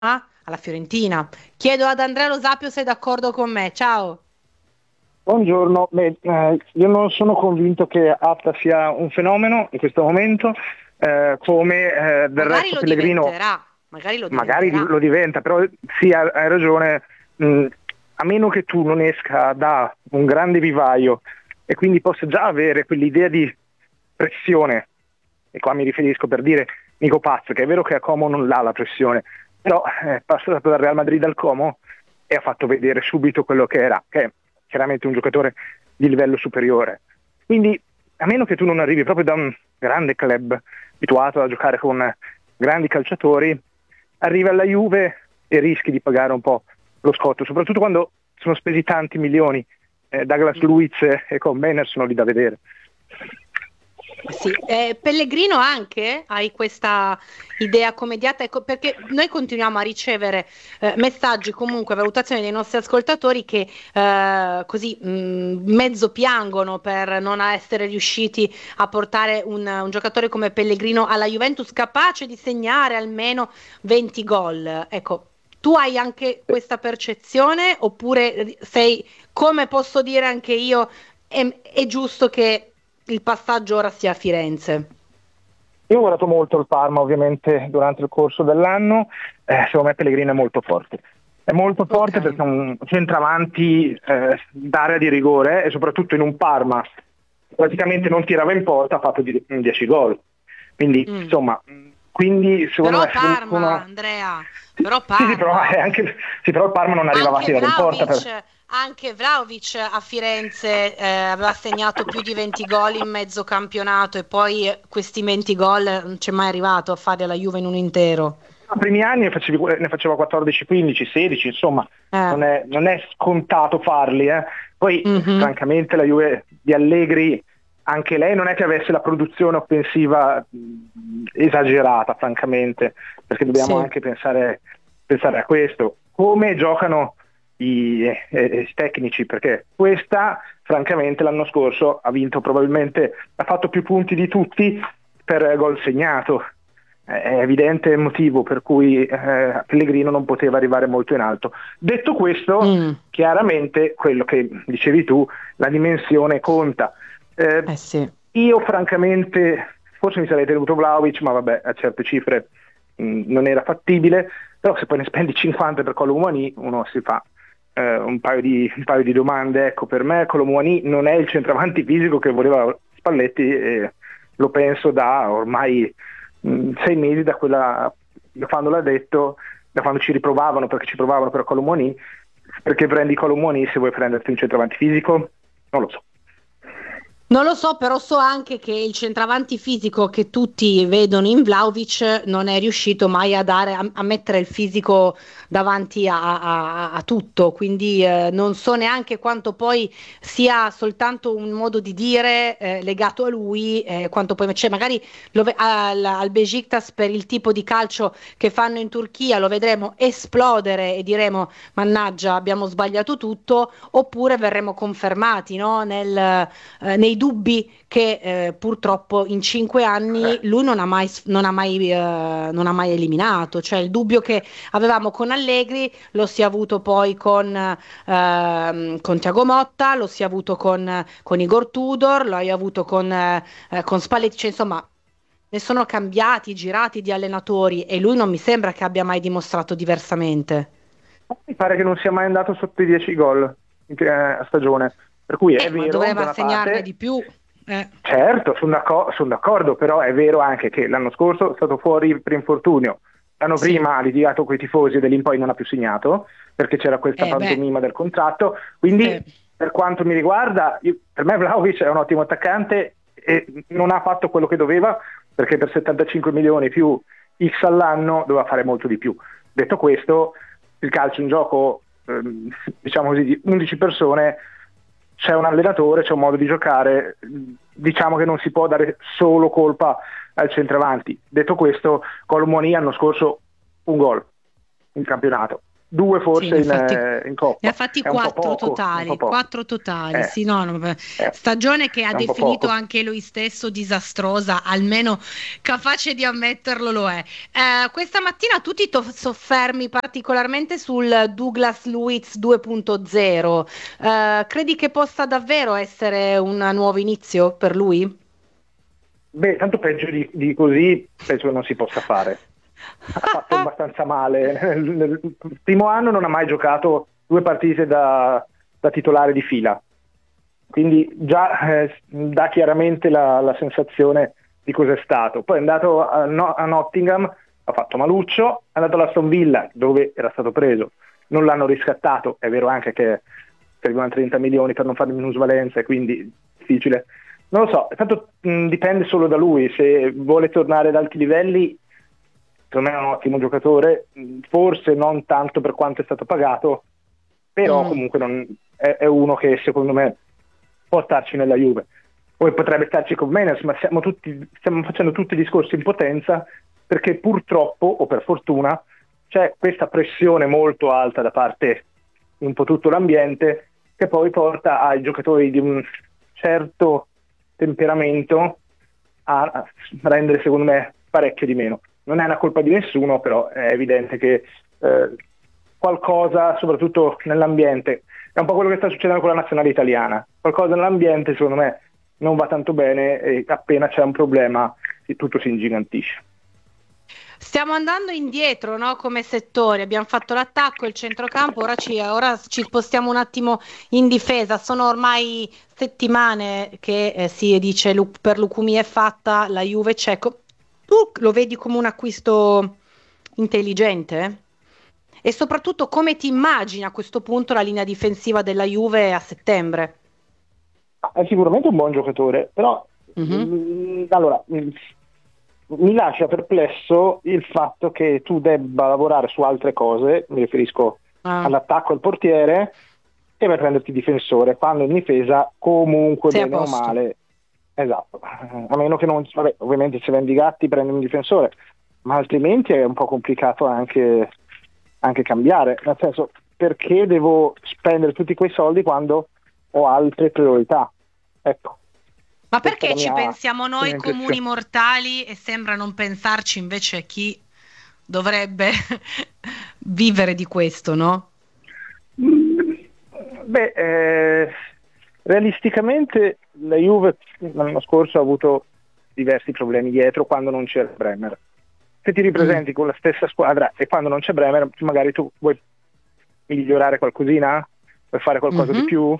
alla Fiorentina. Chiedo ad Andrea Lo Sapio se è d'accordo con me. Ciao. Buongiorno. Io non sono convinto che Atta sia un fenomeno in questo momento, come del Magari resto lo Pellegrino diventerà, magari lo magari diventerà. lo diventa, però sì, hai ragione, a meno che tu non esca da un grande vivaio e quindi possa già avere quell'idea di pressione, e qua mi riferisco per dire Nico Paz, che è vero che a Como non l'ha la pressione, però è passato dal Real Madrid al Como e ha fatto vedere subito quello che era, che è chiaramente un giocatore di livello superiore. Quindi a meno che tu non arrivi proprio da un grande club abituato a giocare con grandi calciatori, arrivi alla Juve e rischi di pagare un po' lo scotto, soprattutto quando sono spesi tanti milioni. Douglas Luiz e Combiner sono lì da vedere. Sì, Pellegrino anche hai questa idea commediata, ecco, perché noi continuiamo a ricevere messaggi, comunque valutazioni dei nostri ascoltatori che così mezzo piangono per non essere riusciti a portare un giocatore come Pellegrino alla Juventus capace di segnare almeno 20 gol. Ecco, tu hai anche questa percezione oppure sei, come posso dire anche io, è giusto che il passaggio ora sia a Firenze? Io ho guardato molto il Parma ovviamente durante il corso dell'anno, secondo me Pellegrino è molto forte. È molto Ok. forte perché è un centravanti d'area di rigore e soprattutto in un Parma che praticamente non tirava in porta, ha fatto 10 gol. Quindi Mm. insomma, quindi secondo Però me Parma, Andrea, però sì, sì, però, Parma. sì, però il Parma non arrivava a Anche tirare in porta. Anche Vlahovic a Firenze aveva segnato più di 20 gol in mezzo campionato e poi questi 20 gol non c'è mai arrivato a fare alla Juve in un intero. I primi anni ne faceva 14, 15, 16, insomma, Eh, non è scontato farli. Poi, mhm, francamente, la Juve di Allegri, anche lei non è che avesse la produzione offensiva esagerata, francamente, perché dobbiamo sì, anche pensare a questo. Come giocano i tecnici? Perché questa, francamente, l'anno scorso ha vinto probabilmente, ha fatto più punti di tutti per gol segnato. È evidente il motivo per cui Pellegrino non poteva arrivare molto in alto. Detto questo, mm, chiaramente quello che dicevi tu, la dimensione conta. Eh, eh sì. io francamente, forse mi sarei tenuto Vlahovic, ma vabbè, a certe cifre non era fattibile, però se poi ne spendi 50 per Colomouani, uno si fa un paio di domande. Ecco, per me Colomouani non è il centravanti fisico che voleva Spalletti, e lo penso da ormai 6 mesi, da quando l'ha detto, da quando ci riprovavano, perché ci provavano per Colomouani. Perché prendi Colomouani se vuoi prenderti un centravanti fisico? Non lo so. Non lo so, però so anche che il centravanti fisico che tutti vedono in Vlahovic non è riuscito mai a dare, a mettere il fisico davanti a tutto, quindi non so neanche quanto poi sia soltanto un modo di dire legato a lui, quanto poi cioè, magari al Besiktas per il tipo di calcio che fanno in Turchia lo vedremo esplodere e diremo mannaggia abbiamo sbagliato tutto, oppure verremo confermati, no, nei dubbi che purtroppo in 5 anni lui non ha mai eliminato, cioè il dubbio che avevamo con Allegri lo si è avuto poi con Thiago Motta, lo si è avuto con Igor Tudor, lo hai avuto con Spalletti, cioè, insomma ne sono cambiati, girati di allenatori e lui non mi sembra che abbia mai dimostrato diversamente. Mi pare che non sia mai andato sotto i 10 gol a stagione, per cui è Ma vero da doveva una segnarne parte. di più. Certo, sono d'accordo, però è vero anche che l'anno scorso è stato fuori per infortunio. L'anno Sì, prima ha litigato con i tifosi e da lì in poi non ha più segnato, perché c'era questa beh, pantomima del contratto. sì. Quindi, per quanto mi riguarda, per me Vlahovic è un ottimo attaccante e non ha fatto quello che doveva, perché per 75 milioni più X all'anno doveva fare molto di più. Detto questo, il calcio è un gioco, diciamo così, di 11 persone, c'è un allenatore, c'è un modo di giocare, diciamo che non si può dare solo colpa al centravanti. Detto questo, Colomoni l'anno scorso un gol in campionato. 2 Sì, forse in ne ha Coppa. fatti È un po' quattro poco, un po' totali, poco. quattro totali, Eh, sì, no, no, vabbè. eh, Stagione che ha è un po' definito poco. anche lui stesso disastrosa, almeno capace di ammetterlo lo è. Questa mattina tu ti soffermi particolarmente sul Douglas Luiz 2.0. Credi che possa davvero essere un nuovo inizio per lui? Beh, tanto peggio di così penso che non si possa fare. Ha fatto abbastanza male. Nel primo anno non ha mai giocato 2 partite da titolare di fila, quindi già dà chiaramente la sensazione di cos'è stato. Poi è andato a Nottingham, ha fatto maluccio, è andato all'Aston Villa dove era stato preso, non l'hanno riscattato, è vero anche che servivano 30 milioni per non fare minusvalenza e quindi difficile. Non lo so, tanto dipende solo da lui, se vuole tornare ad alti livelli, secondo me è un ottimo giocatore, forse non tanto per quanto è stato pagato, però Mm. comunque è uno che secondo me può starci nella Juve. Poi potrebbe starci con Menez, ma stiamo facendo tutti discorsi in potenza perché purtroppo, o per fortuna, c'è questa pressione molto alta da parte di un po' tutto l'ambiente che poi porta ai giocatori di un certo temperamento a rendere secondo me parecchio di meno. Non è una colpa di nessuno, però è evidente che qualcosa, soprattutto nell'ambiente, è un po' quello che sta succedendo con la nazionale italiana. Qualcosa nell'ambiente, secondo me, non va tanto bene e appena c'è un problema tutto si ingigantisce. Stiamo andando indietro, no? Come settori. Abbiamo fatto l'attacco, il centrocampo, ora ci spostiamo un attimo in difesa. Sono ormai settimane che si dice per Lukumi è fatta, la Juve c'è. Tu lo vedi come un acquisto intelligente? E soprattutto come ti immagini a questo punto la linea difensiva della Juve a settembre? È sicuramente un buon giocatore, però Mhm. allora, mi lascia perplesso il fatto che tu debba lavorare su altre cose, mi riferisco Ah, all'attacco al portiere, e vai a prenderti difensore, quando in difesa comunque sei a bene o posto. male, esatto, a meno che non, vabbè, ovviamente se vendi i gatti prendi un difensore, ma altrimenti è un po' complicato anche cambiare, nel senso, perché devo spendere tutti quei soldi quando ho altre priorità? Ecco, Ma questa è perché la ci pensiamo la noi mia comuni impressione. mortali e sembra non pensarci invece chi dovrebbe vivere di questo, no? Mm, Beh, realisticamente la Juve l'anno scorso ha avuto diversi problemi dietro quando non c'era Bremer. Se ti Mm. ripresenti con la stessa squadra e quando non c'è Bremer, magari tu vuoi migliorare qualcosina, vuoi fare qualcosa di Mhm. più,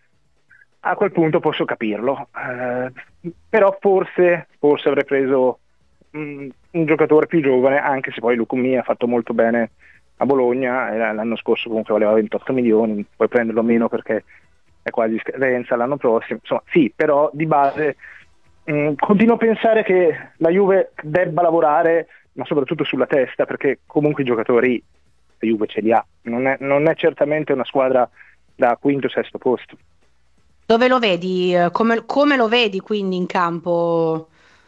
a quel punto posso capirlo. Però forse avrei preso un giocatore più giovane, anche se poi Lukumi ha fatto molto bene a Bologna, e l'anno scorso comunque valeva 28 milioni, puoi prenderlo meno perché è quasi scadenza l'anno prossimo. Insomma, sì, però di base continuo a pensare che la Juve debba lavorare, ma soprattutto sulla testa, perché comunque i giocatori la Juve ce li ha. Non è certamente una squadra da quinto o sesto posto. Dove lo vedi? Come lo vedi quindi in campo?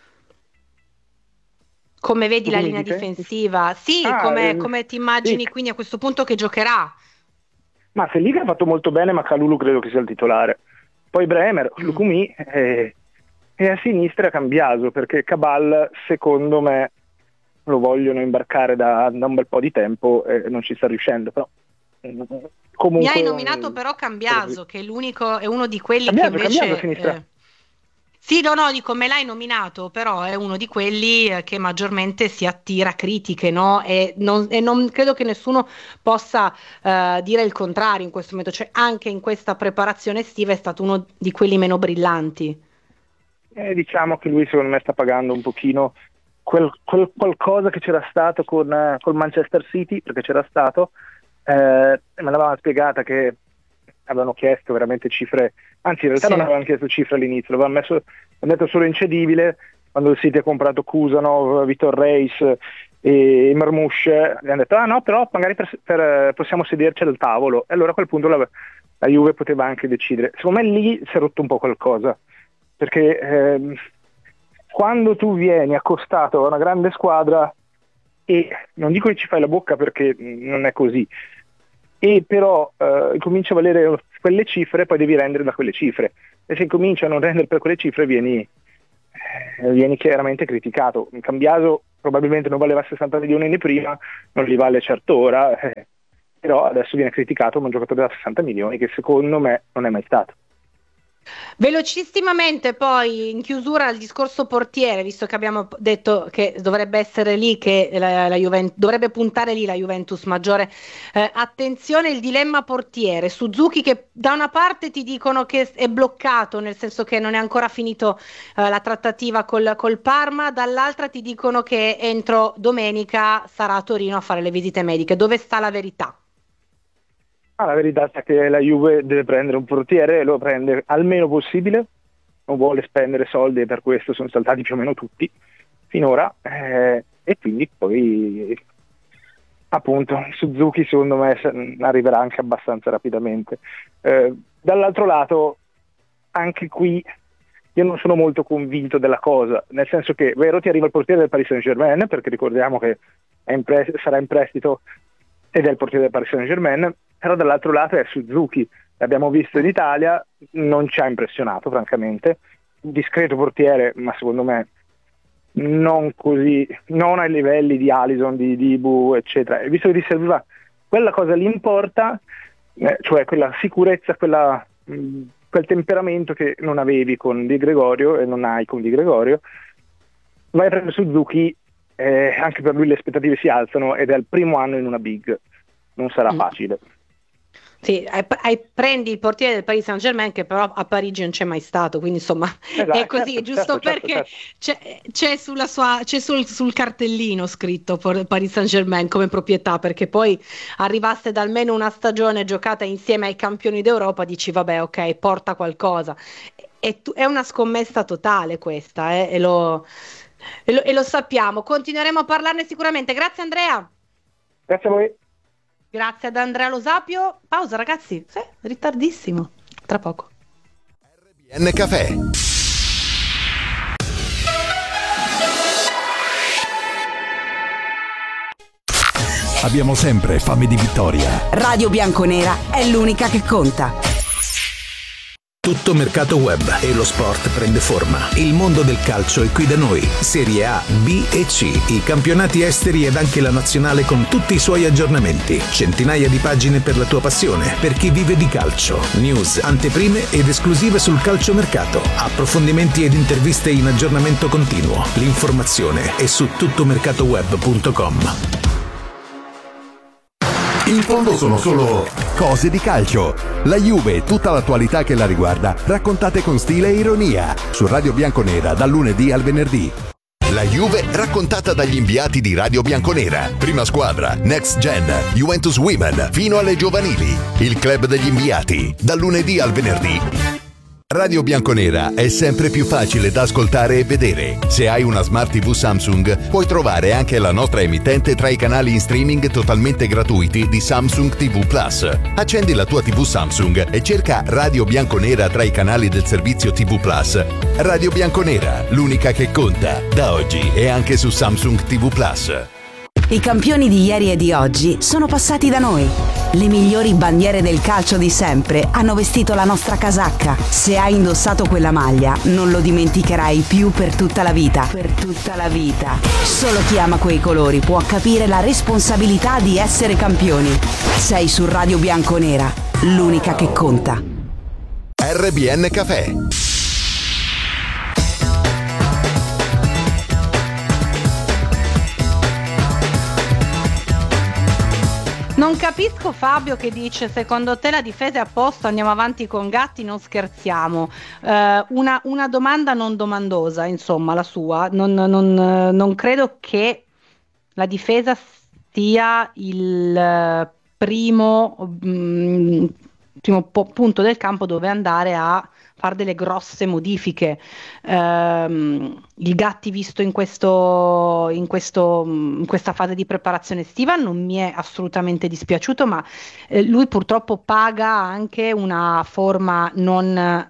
Come vedi Tu la come linea dici? difensiva? Sì, Ah, come ti sì, immagini quindi a questo punto che giocherà? ma Felipe ha fatto molto bene, ma Kalulu credo che sia il titolare. Poi Bremer, Mm. Lukumi e a sinistra Cambiaso, perché Cabal secondo me lo vogliono imbarcare da un bel po' di tempo e non ci sta riuscendo, però mm, Mi hai comunque nominato però Cambiaso, che è l'unico, è uno di quelli che Cambiaso a invece sinistra. sì, no, no, dico me l'hai nominato, però è uno di quelli che maggiormente si attira critiche, no? E non credo che nessuno possa dire il contrario in questo momento, cioè anche in questa preparazione estiva è stato uno di quelli meno brillanti. Diciamo che lui secondo me sta pagando un pochino quel qualcosa che c'era stato col Manchester City, perché c'era stato, me l'avevano spiegata che avevano chiesto veramente cifre, anzi in realtà non Sì. avevano chiesto cifre all'inizio, l'avevano detto solo incedibile, quando il City ha comprato Kusanov, Vitor Reis e Marmouche, gli hanno detto ah no, però magari possiamo sederci al tavolo, e allora a quel punto la Juve poteva anche decidere. Secondo me lì si è rotto un po' qualcosa, perché quando tu vieni accostato a una grande squadra e non dico che ci fai la bocca perché non è così, e però comincia a valere quelle cifre, poi devi rendere da quelle cifre, e se comincia a non rendere per quelle cifre vieni chiaramente criticato. Cambiaso probabilmente non valeva 60 milioni né prima, non li vale certo ora, però adesso viene criticato come un giocatore da 60 milioni che secondo me non è mai stato. Velocissimamente poi in chiusura il discorso portiere, visto che abbiamo detto che dovrebbe essere lì che la Juventus dovrebbe puntare lì la Juventus maggiore attenzione, il dilemma portiere, Suzuki che da una parte ti dicono che è bloccato, nel senso che non è ancora finito la trattativa col Parma, dall'altra ti dicono che entro domenica sarà a Torino a fare le visite mediche. Dove sta la verità? La verità è che la Juve deve prendere un portiere e lo prende al meno possibile, non vuole spendere soldi e per questo sono saltati più o meno tutti finora, e quindi poi appunto Suzuki secondo me arriverà anche abbastanza rapidamente. Dall'altro lato anche qui io non sono molto convinto della cosa, nel senso che vero ti arriva il portiere del Paris Saint-Germain, perché ricordiamo che sarà in prestito ed è il portiere del Paris Saint-Germain, però dall'altro lato è Suzuki, l'abbiamo visto in Italia, non ci ha impressionato francamente, un discreto portiere, ma secondo me non così, non ai livelli di Alisson, di Ibu, eccetera. E visto che ti serviva quella cosa lì importa, cioè quella sicurezza, quel temperamento che non avevi con Di Gregorio e non hai con Di Gregorio, vai a prendere Suzuki, anche per lui le aspettative si alzano ed è il primo anno in una big, non sarà facile. Sì, prendi il portiere del Paris Saint-Germain che però a Parigi non c'è mai stato, quindi insomma è così, giusto perché c'è sul cartellino scritto Paris Saint-Germain come proprietà, perché poi arrivasse da almeno una stagione giocata insieme ai campioni d'Europa, dici vabbè ok, porta qualcosa. È una scommessa totale questa, e lo sappiamo, continueremo a parlarne sicuramente. Grazie Andrea. Grazie a voi. Grazie ad Andrea Lo Sapio. Pausa ragazzi, ritardissimo, tra poco. RBN Café. Abbiamo sempre fame di vittoria. Radio Bianconera è l'unica che conta. Tutto mercato web e lo sport prende forma. Il mondo del calcio è qui da noi. Serie A, B e C, i campionati esteri ed anche la nazionale con tutti i suoi aggiornamenti. Centinaia di pagine per la tua passione, per chi vive di calcio. News, anteprime ed esclusive sul calciomercato. Approfondimenti ed interviste in aggiornamento continuo. L'informazione è su tuttomercatoweb.com. In fondo sono solo cose di calcio. La Juve e tutta l'attualità che la riguarda, raccontate con stile e ironia. Su Radio Bianconera, dal lunedì al venerdì. La Juve raccontata dagli inviati di Radio Bianconera. Prima squadra, Next Gen, Juventus Women, fino alle giovanili. Il club degli inviati, dal lunedì al venerdì. Radio Bianconera è sempre più facile da ascoltare e vedere. Se hai una Smart TV Samsung, puoi trovare anche la nostra emittente tra i canali in streaming totalmente gratuiti di Samsung TV Plus. Accendi la tua TV Samsung e cerca Radio Bianconera tra i canali del servizio TV Plus. Radio Bianconera, l'unica che conta, da oggi e anche su Samsung TV Plus. I campioni di ieri e di oggi sono passati da noi. Le migliori bandiere del calcio di sempre hanno vestito la nostra casacca. Se hai indossato quella maglia, non lo dimenticherai più per tutta la vita. Per tutta la vita. Solo chi ama quei colori può capire la responsabilità di essere campioni. Sei su Radio Bianconera, l'unica che conta. RBN Café. Non capisco Fabio che dice: secondo te la difesa è a posto, andiamo avanti con Gatti, non scherziamo. Una domanda non domandosa, insomma, la sua. Non credo che la difesa sia il primo punto del campo dove andare a fare delle grosse modifiche. Il Gatti visto in questa fase di preparazione estiva non mi è assolutamente dispiaciuto, ma lui purtroppo paga anche una forma non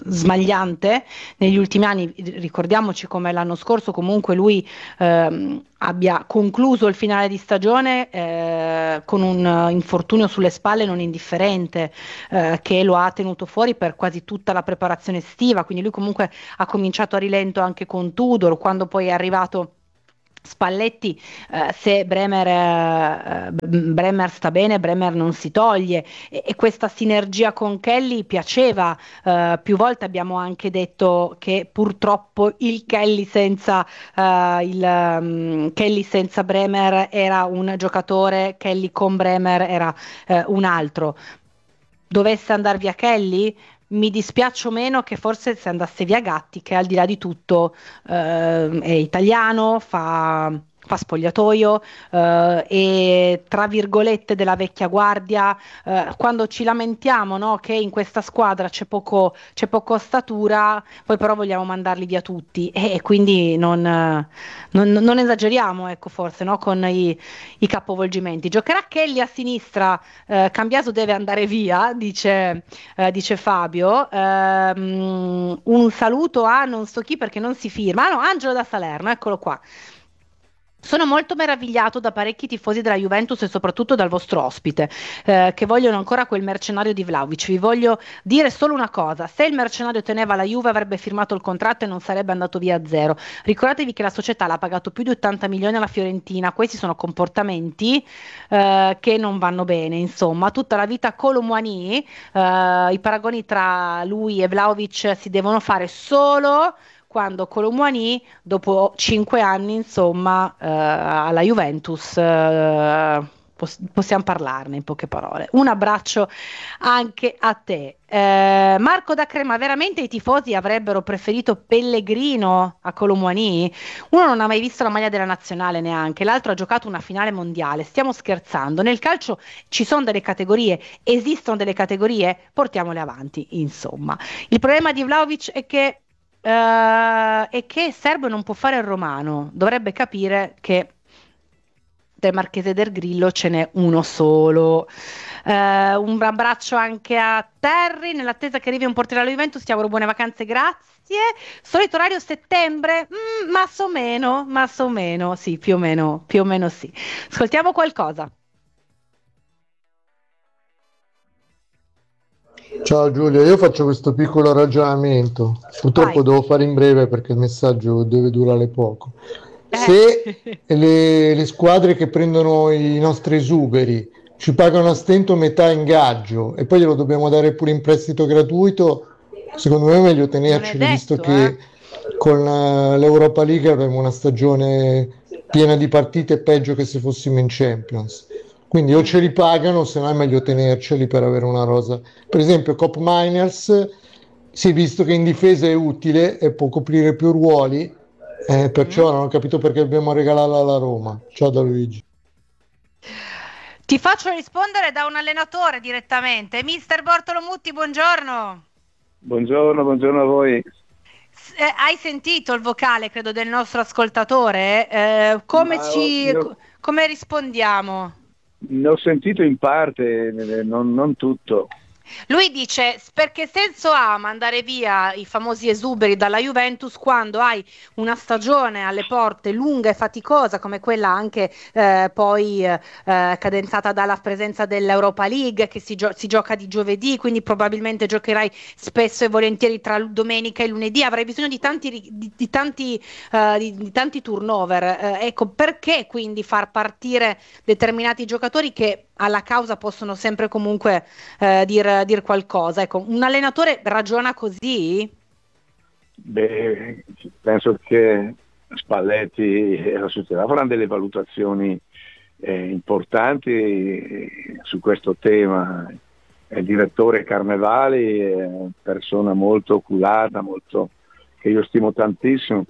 smagliante negli ultimi anni. Ricordiamoci come l'anno scorso comunque lui abbia concluso il finale di stagione con un infortunio sulle spalle non indifferente, che lo ha tenuto fuori per quasi tutta la preparazione estiva, quindi lui comunque ha cominciato a rilento anche con Tudor, quando poi è arrivato Spalletti, se Bremer sta bene, Bremer non si toglie, e questa sinergia con Kelly piaceva. Più volte abbiamo anche detto che purtroppo il Kelly senza Kelly senza Bremer era un giocatore, Kelly con Bremer era un altro. Dovesse andare via Kelly, mi dispiaccio meno che forse se andasse via Gatti, che al di là di tutto è italiano, fa spogliatoio, e tra virgolette della vecchia guardia. Quando ci lamentiamo, no, che in questa squadra c'è poco statura, poi però vogliamo mandarli via tutti, e quindi non esageriamo, ecco, forse, no, con i capovolgimenti. Giocherà Kelly a sinistra, Cambiaso deve andare via, dice Fabio. Un saluto a non so chi, perché non si firma. Ah no, Angelo da Salerno, eccolo qua. Sono molto meravigliato da parecchi tifosi della Juventus e soprattutto dal vostro ospite, che vogliono ancora quel mercenario di Vlahovic. Vi voglio dire solo una cosa: se il mercenario teneva la Juve avrebbe firmato il contratto e non sarebbe andato via a zero. Ricordatevi che la società l'ha pagato più di 80 milioni alla Fiorentina. Questi sono comportamenti che non vanno bene, insomma. Tutta la vita Kolo Muani, i paragoni tra lui e Vlahovic si devono fare solo quando Kolo Muani, dopo 5 anni, insomma, alla Juventus, possiamo parlarne in poche parole. Un abbraccio anche a te. Marco da Crema, veramente i tifosi avrebbero preferito Pellegrino a Kolo Muani? Uno non ha mai visto la maglia della nazionale neanche, l'altro ha giocato una finale mondiale. Stiamo scherzando? Nel calcio ci sono delle categorie, esistono delle categorie, portiamole avanti, insomma. Il problema di Vlahovic è che Serbo non può fare il romano, dovrebbe capire che del Marchese del Grillo ce n'è uno solo. Un abbraccio anche a Terry, nell'attesa che arrivi un portiere alla Juventus, ti auguro buone vacanze, grazie. Solito orario settembre? Masso meno, sì, più o meno sì. Ascoltiamo qualcosa. Ciao Giulia, io faccio questo piccolo ragionamento, purtroppo devo fare in breve perché il messaggio deve durare poco. Se le squadre che prendono i nostri esuberi ci pagano a stento metà ingaggio e poi glielo dobbiamo dare pure in prestito gratuito, secondo me è meglio tenerceli, visto che con l'Europa League avremo una stagione piena di partite peggio che se fossimo in Champions. Quindi o ce li pagano, se no è meglio tenerceli per avere una rosa. Per esempio Cop Miners, sì, visto che in difesa è utile e può coprire più ruoli, perciò non ho capito perché dobbiamo regalarla alla Roma. Ciao da Luigi. Ti faccio rispondere da un allenatore direttamente. Mister Bortolomutti, buongiorno. Buongiorno a voi. Hai sentito il vocale, credo, del nostro ascoltatore? Come rispondiamo? Ne ho sentito in parte, non tutto. Lui dice: perché senso ha mandare via i famosi esuberi dalla Juventus quando hai una stagione alle porte lunga e faticosa come quella anche poi cadenzata dalla presenza dell'Europa League, che si gioca di giovedì, quindi probabilmente giocherai spesso e volentieri tra domenica e lunedì, avrai bisogno di tanti turnover. Ecco, perché quindi far partire determinati giocatori che alla causa possono sempre comunque dir qualcosa? Ecco, un allenatore ragiona così? Beh, penso che Spalletti e la società faranno delle valutazioni importanti su questo tema. Il direttore Carnevali è una persona molto oculata, che io stimo tantissimo.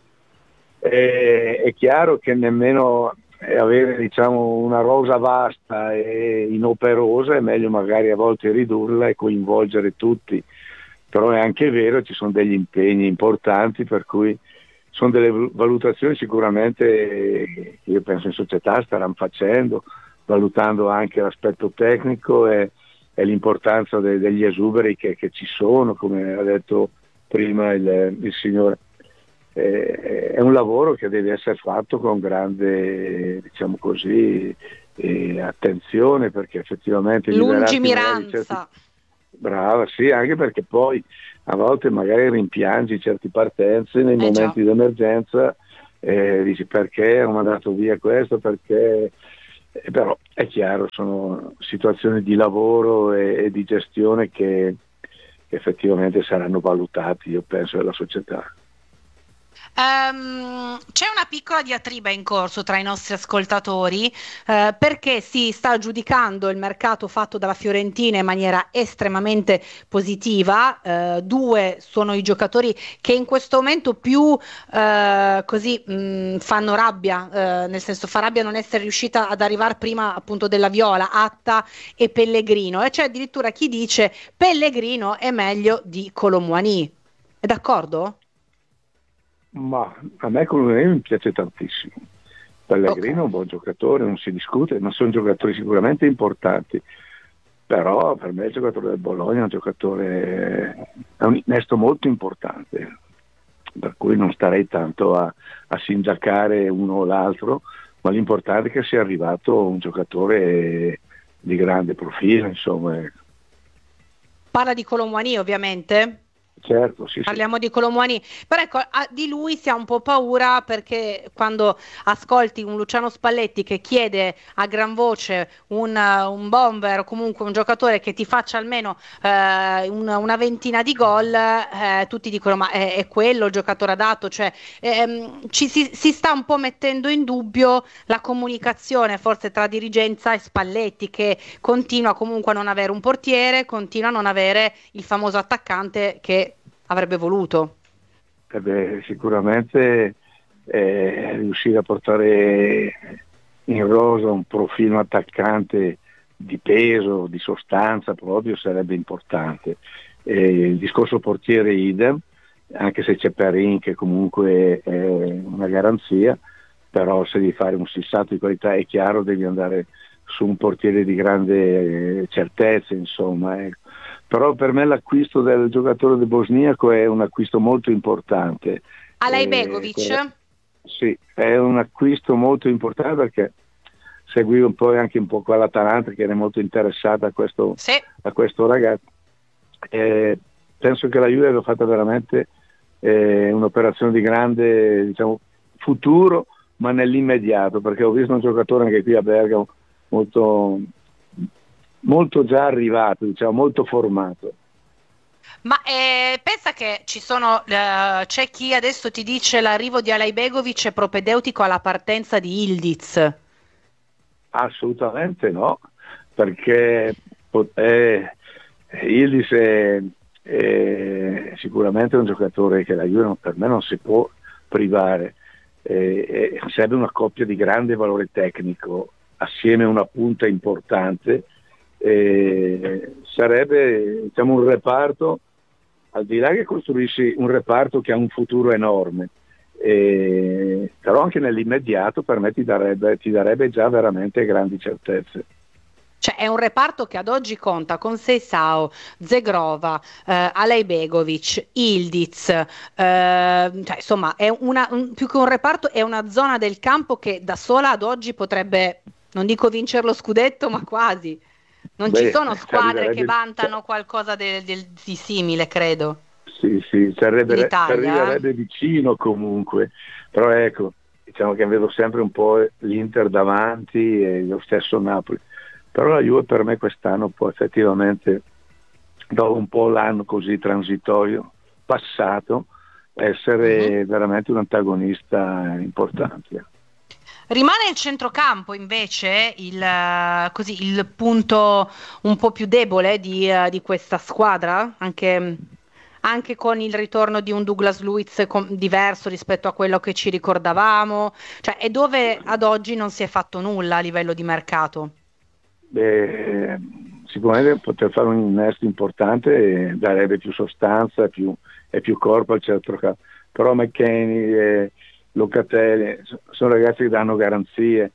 È chiaro che nemmeno avere, diciamo, una rosa vasta e inoperosa, è meglio magari a volte ridurla e coinvolgere tutti, però è anche vero, ci sono degli impegni importanti, per cui sono delle valutazioni sicuramente che io penso in società staranno facendo, valutando anche l'aspetto tecnico e l'importanza degli esuberi che ci sono, come ha detto prima il signore. è un lavoro che deve essere fatto con grande, diciamo così, attenzione, perché effettivamente lungimiranza. Brava, sì, anche perché poi a volte magari rimpiangi certe partenze nei momenti di emergenza, dici perché ho mandato via questo, perché però è chiaro, sono situazioni di lavoro e di gestione che effettivamente saranno valutati, io penso, dalla società. C'è una piccola diatriba in corso tra i nostri ascoltatori perché si sta giudicando il mercato fatto dalla Fiorentina in maniera estremamente positiva. Due sono i giocatori che in questo momento più fanno rabbia, nel senso fa rabbia non essere riuscita ad arrivare prima appunto della Viola, Atta e Pellegrino, e c'è addirittura chi dice Pellegrino è meglio di Kolo Muani. È d'accordo? Ma a me Colomani mi piace tantissimo. Pellegrino è un buon giocatore, non si discute, ma sono giocatori sicuramente importanti. Però per me il giocatore del Bologna è un giocatore, è un innesto molto importante, per cui non starei tanto a singiacare uno o l'altro, ma l'importante è che sia arrivato un giocatore di grande profilo, insomma. Parla di Kolo Muani ovviamente? Certo, sì, parliamo di Kolo Muani, però ecco, di lui si ha un po' paura perché quando ascolti un Luciano Spalletti che chiede a gran voce un bomber o comunque un giocatore che ti faccia almeno una ventina di gol, tutti dicono ma è quello il giocatore adatto, cioè si sta un po' mettendo in dubbio la comunicazione forse tra dirigenza e Spalletti, che continua comunque a non avere un portiere, continua a non avere il famoso attaccante che avrebbe voluto. Sicuramente riuscire a portare in rosa un profilo attaccante di peso, di sostanza proprio, sarebbe importante. Il discorso portiere idem, anche se c'è Perin che comunque è una garanzia, però se devi fare un salto di qualità è chiaro, devi andare su un portiere di grande certezza, insomma. Però per me l'acquisto del giocatore del bosniaco è un acquisto molto importante. Alaibegovic? Sì, è un acquisto molto importante perché seguivo poi anche un po' l'Atalanta che era molto interessata a questo ragazzo. Penso che la Juve abbia fatto veramente un'operazione di grande, diciamo, futuro, ma nell'immediato, perché ho visto un giocatore anche qui a Bergamo molto già arrivato, diciamo, molto formato. Ma pensa che c'è chi adesso ti dice l'arrivo di Alaibegovic è propedeutico alla partenza di Ildiz? Assolutamente no, perché Ildiz è sicuramente un giocatore che la Juve per me non si può privare, serve una coppia di grande valore tecnico assieme a una punta importante. Sarebbe, diciamo, un reparto, al di là che costruisci un reparto che ha un futuro enorme, però anche nell'immediato per me ti darebbe già veramente grandi certezze. Cioè è un reparto che ad oggi conta con Seisao, Zegrova, Alaibegovic, Ildiz, cioè, insomma è più che un reparto è una zona del campo che da sola ad oggi potrebbe, non dico vincere lo scudetto, ma quasi. Non ci sono squadre che vantano qualcosa di simile, credo. Sì, ci arriverebbe vicino comunque, però ecco, diciamo che vedo sempre un po' l'Inter davanti e lo stesso Napoli, però la Juve per me quest'anno può effettivamente, dopo un po' l'anno così transitorio passato, essere veramente un antagonista importante. Rimane il centrocampo invece il punto un po' più debole di questa squadra, anche con il ritorno di un Douglas Luiz diverso rispetto a quello che ci ricordavamo, cioè è dove ad oggi non si è fatto nulla a livello di mercato. Sicuramente poter fare un innesto importante darebbe più sostanza e più corpo al centrocampo, però McKennie Locatelli sono ragazzi che danno garanzie,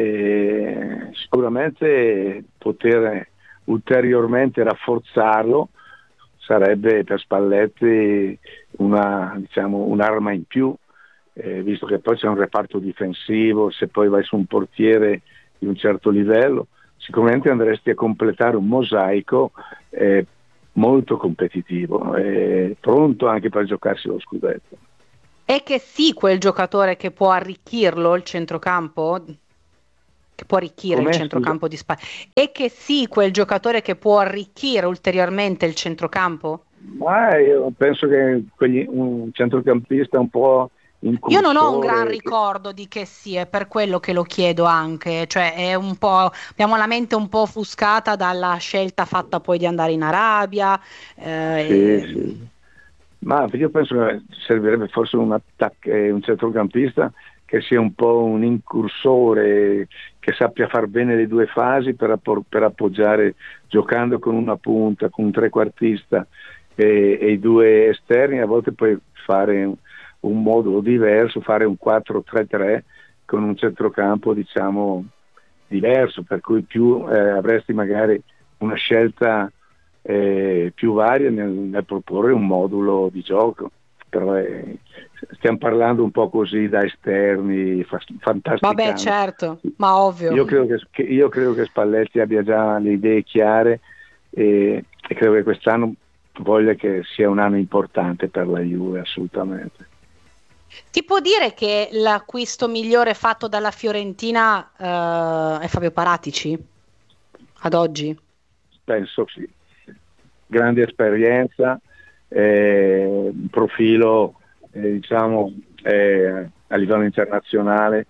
sicuramente poter ulteriormente rafforzarlo sarebbe per Spalletti un'arma in più, visto che poi c'è un reparto difensivo, se poi vai su un portiere di un certo livello, sicuramente andresti a completare un mosaico molto competitivo, pronto anche per giocarsi lo scudetto. È che sì, quel giocatore che può arricchirlo il centrocampo? Che può arricchire il centrocampo di Spagna? E che sì, quel giocatore che può arricchire ulteriormente il centrocampo? Ma io penso che un centrocampista un po' io non ho un gran ricordo di che sì, è per quello che lo chiedo anche, cioè è un po', abbiamo la mente un po' offuscata dalla scelta fatta poi di andare in Arabia. Sì. Ma io penso che servirebbe forse un centrocampista che sia un po' un incursore, che sappia far bene le due fasi per appoggiare, giocando con una punta, con un trequartista e i due esterni, a volte puoi fare un modulo diverso, fare un 4-3-3 con un centrocampo diciamo diverso, per cui avresti magari una scelta più varia nel proporre un modulo di gioco. Però stiamo parlando un po' così da esterni, fantastici. Vabbè, certo, ma ovvio. Io credo che Spalletti abbia già le idee chiare e credo che quest'anno voglia che sia un anno importante per la Juve, assolutamente. Si può dire che l'acquisto migliore fatto dalla Fiorentina è Fabio Paratici ad oggi? Penso sì. Grande esperienza, un profilo diciamo a livello internazionale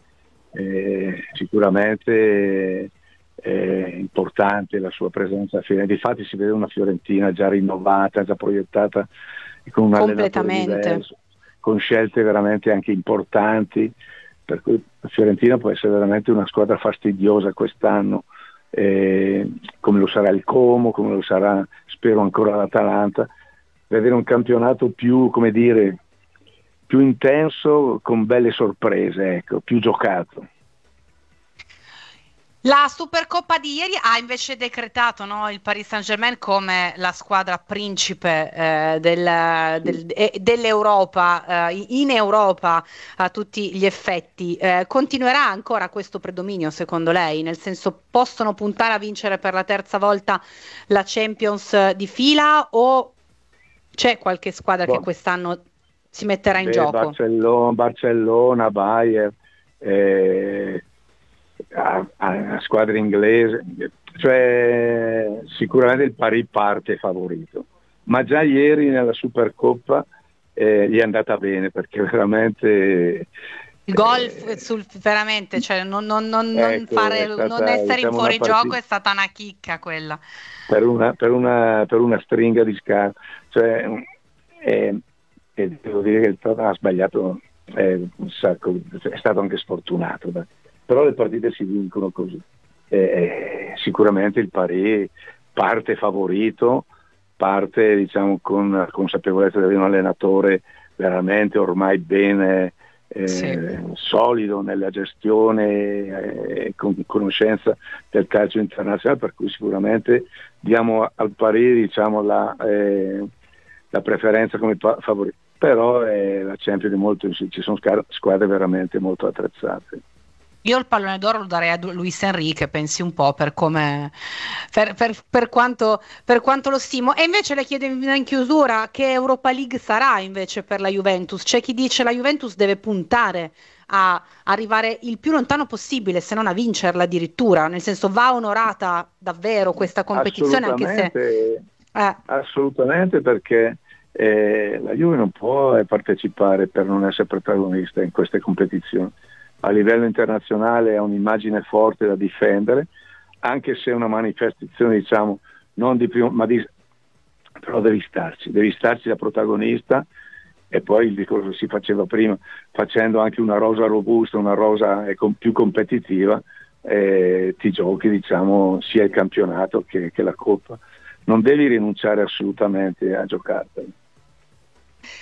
sicuramente importante la sua presenza a Fiorentina. Difatti si vede una Fiorentina già rinnovata, già proiettata, con un allenatore diverso, con scelte veramente anche importanti, per cui la Fiorentina può essere veramente una squadra fastidiosa quest'anno, come lo sarà il Como, come lo sarà spero ancora l'Atalanta. Vedere un campionato più, come dire, più intenso, con belle sorprese, ecco, più giocato. La Supercoppa di ieri ha invece decretato, no, il Paris Saint-Germain come la squadra principe dell'Europa, in Europa a tutti gli effetti. Continuerà ancora questo predominio secondo lei? Nel senso, possono puntare a vincere per la terza volta la Champions di fila o c'è qualche squadra che quest'anno si metterà in gioco? Barcellona, Bayern, a squadre inglese, cioè sicuramente il Paris parte favorito, ma già ieri nella Supercoppa gli è andata bene, perché veramente il gol veramente, cioè non essere in fuorigioco è stata una chicca quella per una stringa di scarpe, cioè devo dire che il Tottenham ha sbagliato un sacco, è stato anche sfortunato, però le partite si vincono così. Sicuramente il Paris parte favorito, parte diciamo con la consapevolezza di avere un allenatore veramente ormai bene solido nella gestione, con conoscenza del calcio internazionale, per cui sicuramente diamo al Paris diciamo la preferenza come favorito, però la Champions ci sono squadre veramente molto attrezzate. Io il pallone d'oro lo darei a Luis Enrique, pensi un po', per come per quanto lo stimo. E invece le chiedo in chiusura che Europa League sarà invece per la Juventus. C'è chi dice la Juventus deve puntare a arrivare il più lontano possibile, se non a vincerla addirittura, nel senso va onorata davvero questa competizione, assolutamente, perché la Juve non può partecipare per non essere protagonista in queste competizioni. A livello internazionale ha un'immagine forte da difendere, anche se è una manifestazione diciamo non di primo, però devi starci da protagonista. E poi il discorso che si faceva prima, facendo anche una rosa robusta, una rosa più competitiva, ti giochi diciamo sia il campionato che la Coppa. Non devi rinunciare assolutamente a giocartela.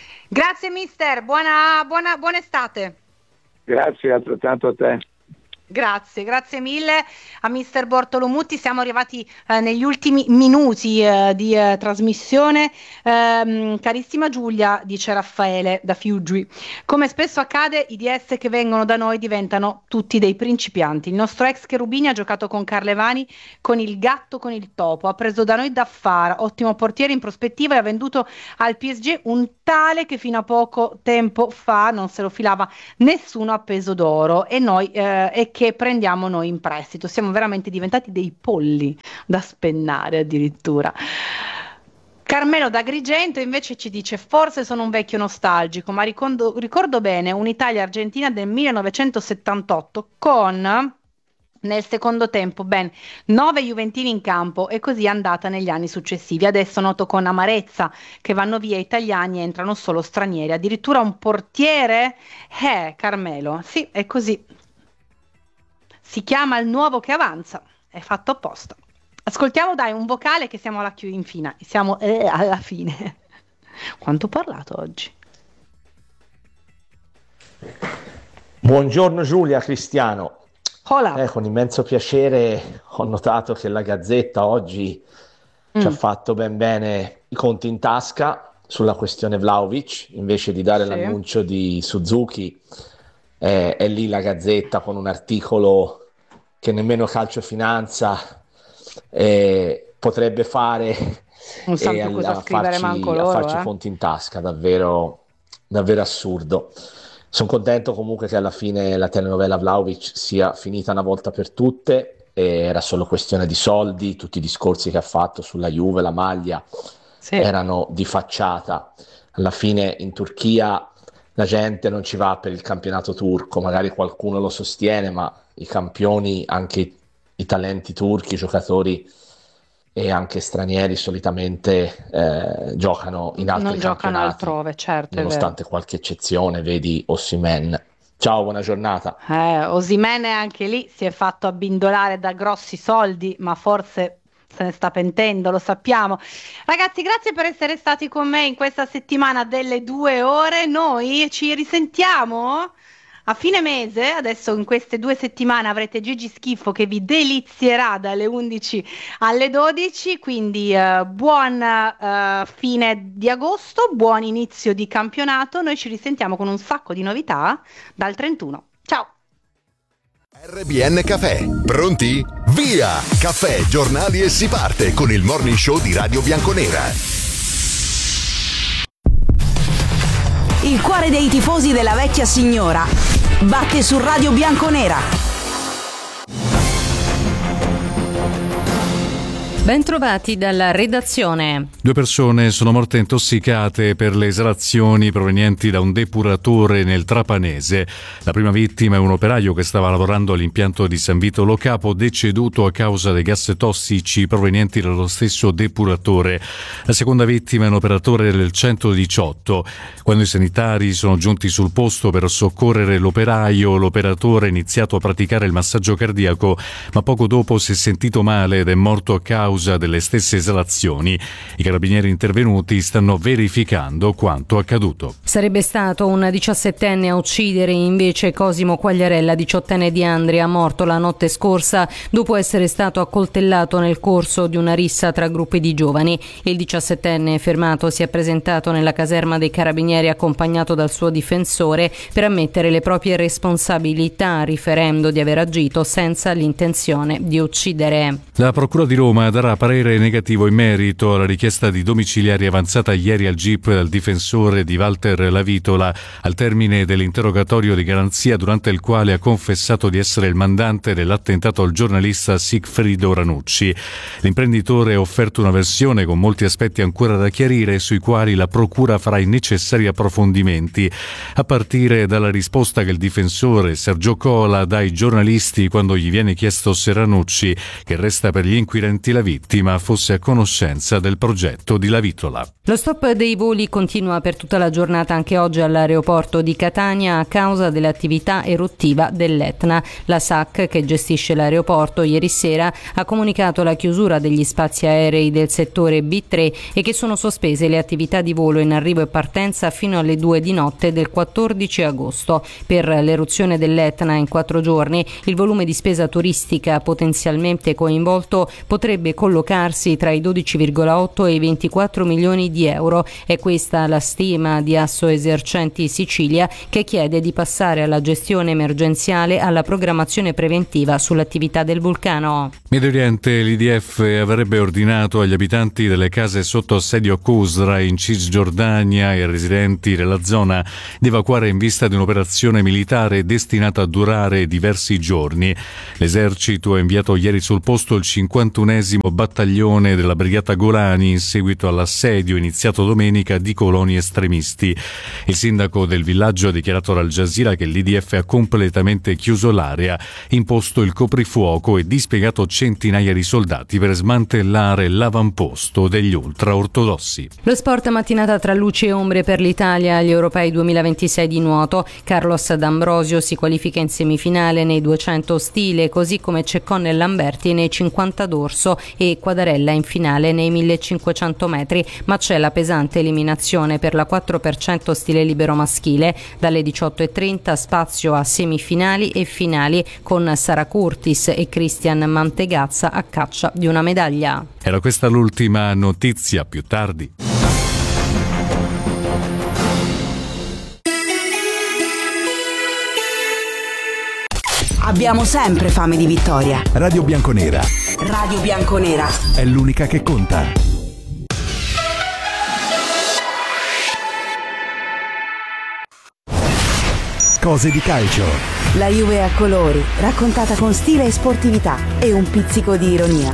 Grazie mister, buona estate. Grazie altrettanto a te. Grazie mille a Mister Bortolomutti. Siamo arrivati negli ultimi minuti di trasmissione. Carissima Giulia, dice Raffaele da Fiuggi, come spesso accade, i DS che vengono da noi diventano tutti dei principianti. Il nostro ex Cherubini ha giocato con Carlevani, con il gatto, con il topo, ha preso da noi Daffar, ottimo portiere in prospettiva, e ha venduto al PSG un tale che fino a poco tempo fa non se lo filava nessuno a peso d'oro, e noi che prendiamo noi in prestito. Siamo veramente diventati dei polli da spennare addirittura. Carmelo da Agrigento invece ci dice: forse sono un vecchio nostalgico, ma ricordo bene un'Italia-Argentina del 1978 con, nel secondo tempo, ben 9 juventini in campo, e così è andata negli anni successivi. Adesso noto con amarezza che vanno via italiani e entrano solo stranieri, addirittura un portiere? Carmelo, sì, è così. Si chiama il nuovo che avanza, è fatto apposta. Ascoltiamo dai un vocale che siamo alla fine. Quanto ho parlato oggi? Buongiorno Giulia, Cristiano. Hola. Con immenso piacere ho notato che la Gazzetta oggi ci ha fatto ben bene i conti in tasca sulla questione Vlahovic, invece di dare l'annuncio di Suzuki. È lì la Gazzetta con un articolo che nemmeno Calcio Finanza potrebbe fare, non sanno più cosa scrivere manco loro, a farci conti in tasca, davvero assurdo. Sono contento comunque che alla fine la telenovela Vlahovic sia finita una volta per tutte, era solo questione di soldi, tutti i discorsi che ha fatto sulla Juve, la maglia, erano di facciata. Alla fine in Turchia la gente non ci va per il campionato turco, magari qualcuno lo sostiene, ma i campioni, anche i talenti turchi, i giocatori e anche stranieri solitamente giocano in altri campionati, giocano altrove, certo, nonostante qualche eccezione, vedi Osimhen. Ciao, buona giornata. Osimhen anche lì si è fatto abbindolare da grossi soldi, ma forse se ne sta pentendo, lo sappiamo. Ragazzi, grazie per essere stati con me in questa settimana delle 2 ore. Noi ci risentiamo a fine mese. Adesso in queste 2 settimane avrete Gigi Schifo che vi delizierà dalle 11 alle 12, quindi buon fine di agosto, buon inizio di campionato. Noi ci risentiamo con un sacco di novità dal 31. Ciao! RBN Caffè, pronti? Via! Caffè, giornali e si parte con il morning show di Radio Bianconera. Il cuore dei tifosi della vecchia signora batte su Radio Bianconera. Bentrovati dalla redazione. 2 persone sono morte intossicate per le esalazioni provenienti da un depuratore nel Trapanese. La prima vittima è un operaio che stava lavorando all'impianto di San Vito Lo Capo, deceduto a causa dei gas tossici provenienti dallo stesso depuratore. La seconda vittima è un operatore del 118. Quando i sanitari sono giunti sul posto per soccorrere l'operatore ha iniziato a praticare il massaggio cardiaco, ma poco dopo si è sentito male ed è morto a causa delle stesse esalazioni. I carabinieri intervenuti stanno verificando quanto accaduto. Sarebbe stato un 17enne a uccidere invece Cosimo Quagliarella, 18enne di Andria, morto la notte scorsa dopo essere stato accoltellato nel corso di una rissa tra gruppi di giovani. Il 17enne fermato si è presentato nella caserma dei carabinieri accompagnato dal suo difensore per ammettere le proprie responsabilità, riferendo di aver agito senza l'intenzione di uccidere. La Procura di Roma darà parere negativo in merito alla richiesta di domiciliari avanzata ieri al GIP dal difensore di Walter Lavitola al termine dell'interrogatorio di garanzia, durante il quale ha confessato di essere il mandante dell'attentato al giornalista Sigfrido Ranucci. L'imprenditore ha offerto una versione con molti aspetti ancora da chiarire, sui quali la Procura farà i necessari approfondimenti, a partire dalla risposta che il difensore Sergio Cola dà ai giornalisti quando gli viene chiesto se Ranucci, che resta per gli inquirenti la vittima fosse a conoscenza del progetto di Lavitola. Lo stop dei voli continua per tutta la giornata anche oggi all'aeroporto di Catania a causa dell'attività eruttiva dell'Etna. La SAC, che gestisce l'aeroporto, ieri sera ha comunicato la chiusura degli spazi aerei del settore B3 e che sono sospese le attività di volo in arrivo e partenza fino alle 2 di notte del 14 agosto. Per l'eruzione dell'Etna in 4 giorni il volume di spesa turistica potenzialmente coinvolto potrebbe collocarsi tra i 12,8 e i 24 milioni di euro. È questa la stima di Assoesercenti Sicilia, che chiede di passare alla gestione emergenziale alla programmazione preventiva sull'attività del vulcano. Medio Oriente, l'IDF avrebbe ordinato agli abitanti delle case sotto assedio Qusra in Cisgiordania e ai residenti della zona di evacuare in vista di un'operazione militare destinata a durare diversi giorni. L'esercito ha inviato ieri sul posto il 51esimo battaglione della brigata Golani in seguito all'assedio iniziato domenica di coloni estremisti. Il sindaco del villaggio ha dichiarato all'Al Jazeera che l'IDF ha completamente chiuso l'area, imposto il coprifuoco e dispiegato centinaia di soldati per smantellare l'avamposto degli ultraortodossi. Lo sport mattinata tra luci e ombre per l'Italia agli Europei 2026 di nuoto. Carlos D'Ambrosio si qualifica in semifinale nei 200 stile, così come Ceccon e Lamberti nei 50 dorso e Quadarella in finale nei 1500 metri, ma c'è la pesante eliminazione per la 4% stile libero maschile. Dalle 18:30 spazio a semifinali e finali con Sara Curtis e Christian Mantegazza a caccia di una medaglia. Era questa l'ultima notizia, più tardi. Abbiamo sempre fame di vittoria. Radio Bianconera. Radio Bianconera. È l'unica che conta. Cose di calcio. La Juve a colori, raccontata con stile e sportività e un pizzico di ironia.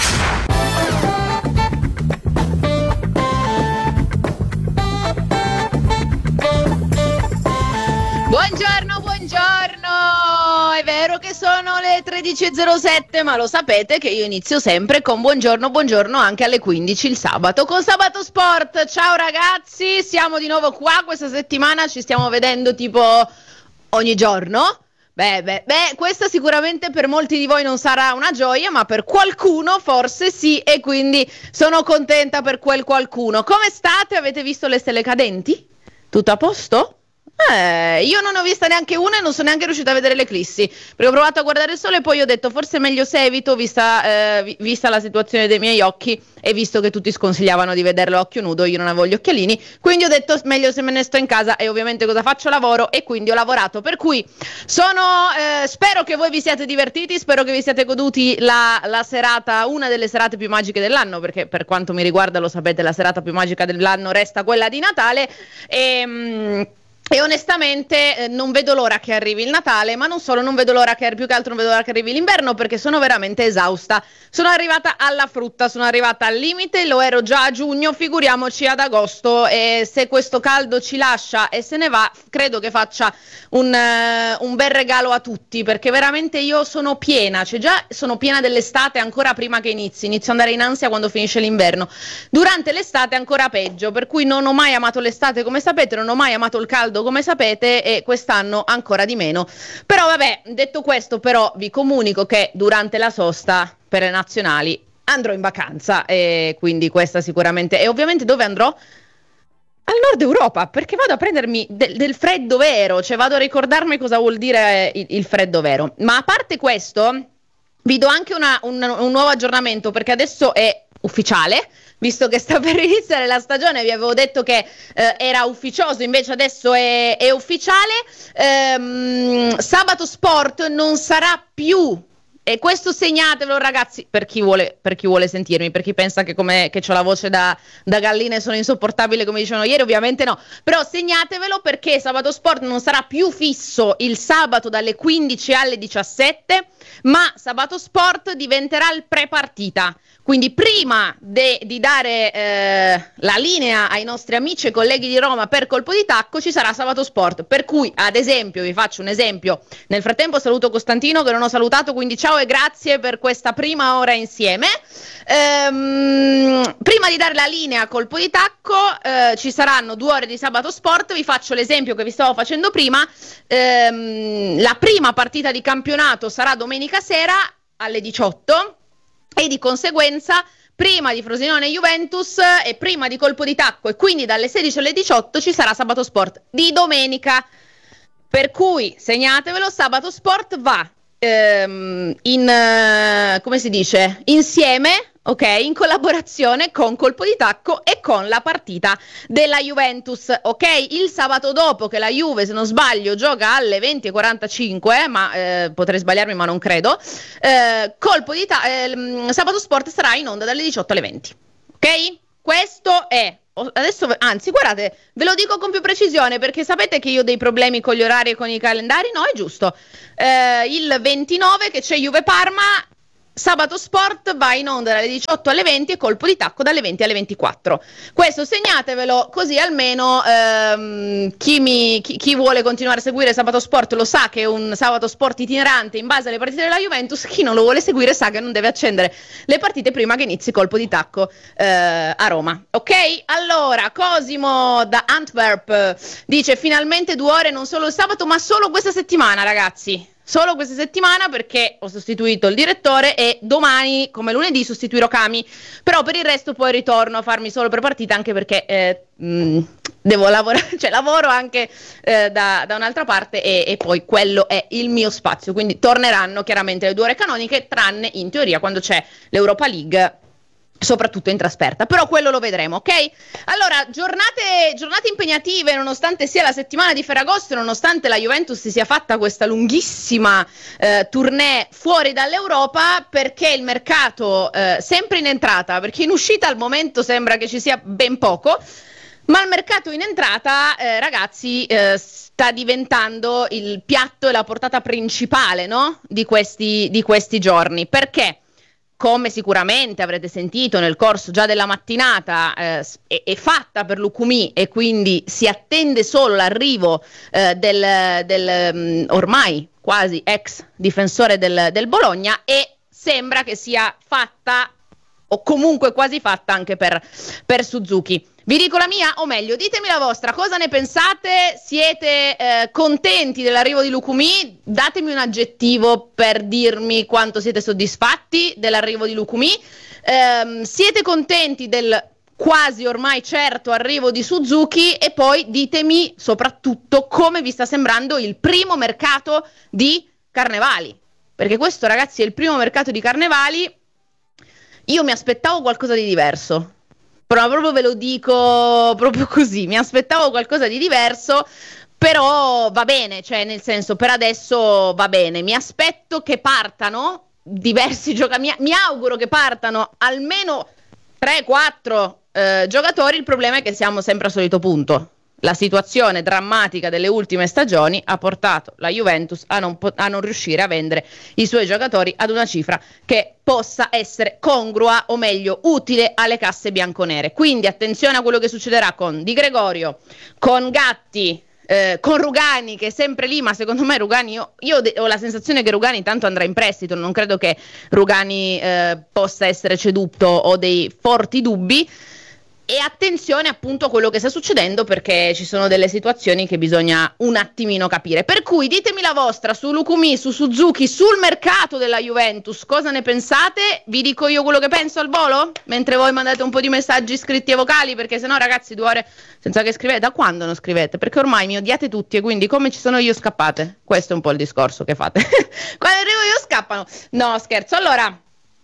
Buongiorno, è vero che sono le 13.07, ma lo sapete che io inizio sempre con buongiorno anche alle 15 il sabato con Sabato Sport. Ciao ragazzi, siamo di nuovo qua, questa settimana ci stiamo vedendo tipo ogni giorno. Beh, questa sicuramente per molti di voi non sarà una gioia, ma per qualcuno forse sì, e quindi sono contenta per quel qualcuno. Come state? Avete visto le stelle cadenti? Tutto a posto? Io non ho vista neanche una e non sono neanche riuscita a vedere l'eclissi, perché ho provato a guardare il sole e poi ho detto forse è meglio se evito, vista la situazione dei miei occhi, e visto che tutti sconsigliavano di vederlo a occhio nudo, io non avevo gli occhialini, quindi ho detto meglio se me ne sto in casa, e ovviamente cosa faccio? Lavoro, e quindi ho lavorato, per cui spero che voi vi siate divertiti, spero che vi siate goduti la serata, una delle serate più magiche dell'anno, perché per quanto mi riguarda, lo sapete, la serata più magica dell'anno resta quella di Natale, e onestamente non vedo l'ora che arrivi il Natale, ma non solo, non vedo l'ora che arrivi l'inverno, perché sono veramente esausta. Sono arrivata alla frutta, sono arrivata al limite, lo ero già a giugno, figuriamoci ad agosto, e se questo caldo ci lascia e se ne va, credo che faccia un bel regalo a tutti, perché veramente io sono piena, cioè già sono piena dell'estate ancora prima che inizio ad andare in ansia quando finisce l'inverno. Durante l'estate ancora peggio, per cui non ho mai amato l'estate, come sapete, non ho mai amato il caldo, come sapete, e quest'anno ancora di meno. Però vabbè, detto questo, però vi comunico che durante la sosta per le nazionali andrò in vacanza, e quindi questa sicuramente. E ovviamente dove andrò? Al nord Europa, perché vado a prendermi del freddo vero, cioè vado a ricordarmi cosa vuol dire il freddo vero. Ma a parte questo, vi do anche un nuovo aggiornamento, perché adesso è ufficiale, visto che sta per iniziare la stagione. Vi avevo detto che era ufficioso, invece adesso è ufficiale. Sabato Sport non sarà più, e questo segnatevelo ragazzi, per chi vuole sentirmi, per chi pensa che c'ho la voce da gallina e sono insopportabile come dicevano ieri, ovviamente no, però segnatevelo, perché Sabato Sport non sarà più fisso il sabato dalle 15 alle 17, ma Sabato Sport diventerà il pre-partita. Quindi prima di dare la linea ai nostri amici e colleghi di Roma per colpo di tacco, ci sarà Sabato Sport, per cui ad esempio, vi faccio un esempio, nel frattempo saluto Costantino che non ho salutato, quindi ciao ciao e grazie per questa prima ora insieme. Prima di dare la linea a colpo di tacco, ci saranno 2 ore di Sabato Sport. Vi faccio l'esempio che vi stavo facendo prima. La prima partita di campionato sarà domenica sera alle 18 e di conseguenza prima di Frosinone Juventus e prima di colpo di tacco, e quindi dalle 16 alle 18 ci sarà Sabato Sport di domenica, per cui segnatevelo. Sabato Sport va come si dice, insieme, ok, in collaborazione con colpo di tacco e con la partita della Juventus, ok? Il sabato dopo, che la Juve, se non sbaglio, gioca alle 20:45, ma potrei sbagliarmi, ma non credo, Sabato Sport sarà in onda dalle 18 alle 20, ok? Questo è. Adesso, anzi, guardate, ve lo dico con più precisione, perché sapete che io ho dei problemi con gli orari e con i calendari. No, è giusto. Il 29 che c'è Juve Parma, Sabato Sport va in onda dalle 18 alle 20 e colpo di tacco dalle 20 alle 24. Questo segnatevelo, così almeno chi vuole continuare a seguire Sabato Sport lo sa che è un Sabato Sport itinerante in base alle partite della Juventus. Chi non lo vuole seguire sa che non deve accendere le partite prima che inizi colpo di tacco a Roma. Ok? Allora, Cosimo da Antwerp dice: finalmente 2 ore non solo il sabato ma solo questa settimana, ragazzi. Solo questa settimana, perché ho sostituito il direttore e domani, come lunedì, sostituirò Cami. Però per il resto poi ritorno a farmi solo per partita, anche perché devo lavorare, cioè lavoro anche da un'altra parte e poi quello è il mio spazio. Quindi torneranno chiaramente le 2 ore canoniche, tranne in teoria quando c'è l'Europa League, soprattutto in trasferta, però quello lo vedremo, ok? Allora, giornate impegnative, nonostante sia la settimana di Ferragosto e nonostante la Juventus si sia fatta questa lunghissima tournée fuori dall'Europa, perché il mercato sempre in entrata, perché in uscita al momento sembra che ci sia ben poco, ma il mercato in entrata, ragazzi, sta diventando il piatto e la portata principale, no? Di questi giorni, perché? Come sicuramente avrete sentito nel corso già della mattinata, è fatta per Lucumí e quindi si attende solo l'arrivo del ormai quasi ex difensore del Bologna, e sembra che sia fatta o comunque quasi fatta anche per Suzuki. Vi dico la mia, o meglio, ditemi la vostra, cosa ne pensate? Siete contenti dell'arrivo di Lucumí? Datemi un aggettivo per dirmi quanto siete soddisfatti dell'arrivo di Lucumí. Siete contenti del quasi ormai certo arrivo di Suzuki? E poi ditemi soprattutto come vi sta sembrando il primo mercato di Carnevali, perché questo, ragazzi, è il primo mercato di Carnevali. Io mi aspettavo qualcosa di diverso, però proprio ve lo dico proprio così, mi aspettavo qualcosa di diverso, però va bene, cioè nel senso, per adesso va bene. Mi aspetto che partano diversi giocatori, mi auguro che partano almeno 3-4 giocatori. Il problema è che siamo sempre al solito punto. La situazione drammatica delle ultime stagioni ha portato la Juventus a non riuscire a vendere i suoi giocatori ad una cifra che possa essere congrua, o meglio utile alle casse bianconere. Quindi attenzione a quello che succederà con Di Gregorio, con Gatti, con Rugani, che è sempre lì, ma secondo me Rugani, io ho la sensazione che Rugani tanto andrà in prestito, non credo che Rugani possa essere ceduto, ho dei forti dubbi. E attenzione appunto a quello che sta succedendo, perché ci sono delle situazioni che bisogna un attimino capire. Per cui ditemi la vostra su Lucumí, su Suzuki, sul mercato della Juventus, cosa ne pensate? Vi dico io quello che penso al volo, mentre voi mandate un po' di messaggi scritti e vocali, perché sennò, ragazzi, 2 ore senza che scrivete. Da quando non scrivete? Perché ormai mi odiate tutti e quindi come ci sono io scappate. Questo è un po' il discorso che fate. Quando arrivo io scappano. No, scherzo. Allora,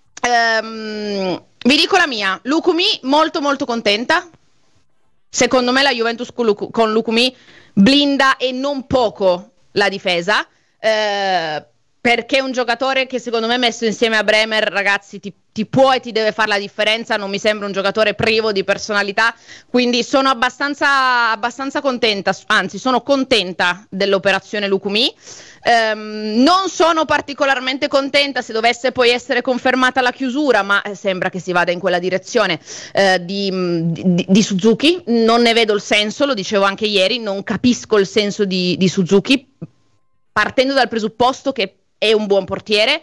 vi dico la mia. Lucumí molto molto contenta. Secondo me la Juventus con Lucumí blinda e non poco la difesa, perché è un giocatore che secondo me messo insieme a Bremer, ragazzi, ti può e ti deve fare la differenza. Non mi sembra un giocatore privo di personalità, quindi sono abbastanza contenta, anzi sono contenta dell'operazione Lucumí. Non sono particolarmente contenta se dovesse poi essere confermata la chiusura, ma sembra che si vada in quella direzione di Suzuki. Non ne vedo il senso, lo dicevo anche ieri, non capisco il senso di Suzuki, partendo dal presupposto che è un buon portiere,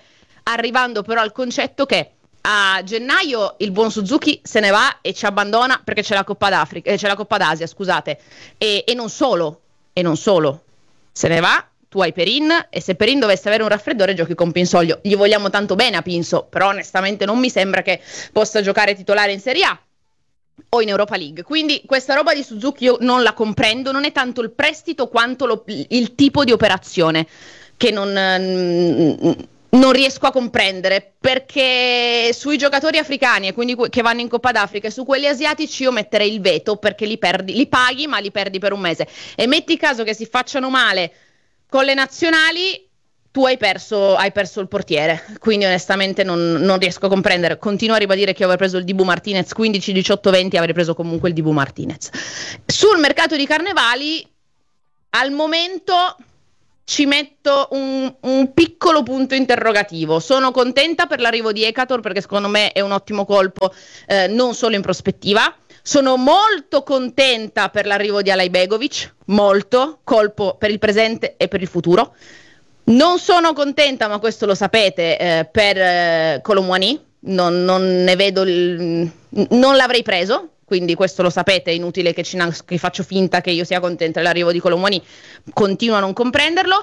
arrivando però al concetto che a gennaio il buon Suzuki se ne va e ci abbandona perché c'è la Coppa d'Africa, c'è la Coppa d'Asia, scusate, e non solo, se ne va, tu hai Perin, e se Perin dovesse avere un raffreddore giochi con Pinsoglio. Gli vogliamo tanto bene a Pinso, però onestamente non mi sembra che possa giocare titolare in Serie A o in Europa League. Quindi questa roba di Suzuki io non la comprendo, non è tanto il prestito quanto il tipo di operazione che non riesco a comprendere, perché sui giocatori africani e quindi che vanno in Coppa d'Africa e su quelli asiatici io metterei il veto, perché li paghi ma li perdi per un mese, e metti caso che si facciano male con le nazionali, tu hai perso il portiere. Quindi onestamente non riesco a comprendere. Continuo a ribadire che io avrei preso il Dibu Martinez 15, 18, 20, avrei preso comunque il Dibu Martinez. Sul mercato di Carnevali al momento ci metto un piccolo punto interrogativo. Sono contenta per l'arrivo di Ekator, perché secondo me è un ottimo colpo, non solo in prospettiva. Sono molto contenta per l'arrivo di Alajbegovic, molto, colpo per il presente e per il futuro. Non sono contenta, ma questo lo sapete, per Kolo Muani, non ne vedo, non l'avrei preso, quindi questo lo sapete, è inutile che faccio finta che io sia contenta dell'arrivo di Kolo Muani, continuo a non comprenderlo.